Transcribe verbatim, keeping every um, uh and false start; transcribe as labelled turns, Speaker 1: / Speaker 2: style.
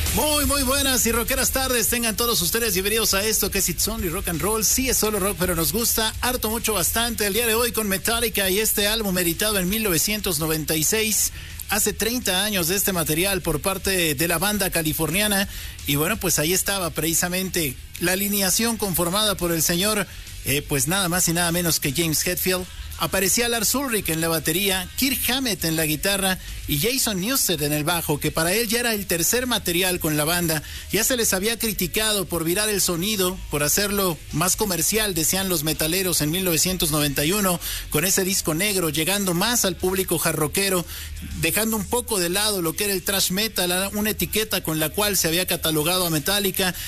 Speaker 1: Muy, muy buenas y rockeras tardes. Tengan todos ustedes bienvenidos a esto que es It's Only Rock and Roll. Sí, es solo rock, pero nos gusta harto, mucho, bastante. El día de hoy con Metallica y este álbum editado en mil novecientos noventa y seis. Hace treinta años de este material por parte de la banda californiana. Y bueno, pues ahí estaba precisamente la alineación conformada por el señor, eh, pues nada más y nada menos que James Hetfield. Aparecía Lars Ulrich en la batería, Kirk Hammett en la guitarra y Jason Newsted en el bajo, que para él ya era el tercer material con la banda. Ya se les había criticado por virar el sonido, por hacerlo más comercial, decían los metaleros en mil novecientos noventa y uno, con ese disco negro, llegando más al público jarroquero, dejando un poco de lado lo que era el thrash metal, una etiqueta con la cual se había catalogado a Metallica.